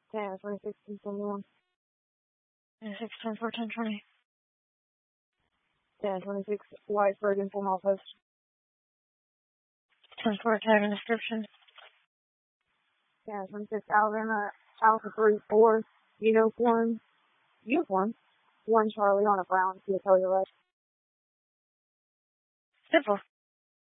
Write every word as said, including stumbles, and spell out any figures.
ten, twenty-six, twenty-one. six, ten, four, ten, twenty. ten, twenty-six, Whitesburg and full post. ten, four, tag and description. ten, twenty-six, Alabama, Alpha three, four, uniform, uniform, one Charlie on a brown, see a Toyota. Simple.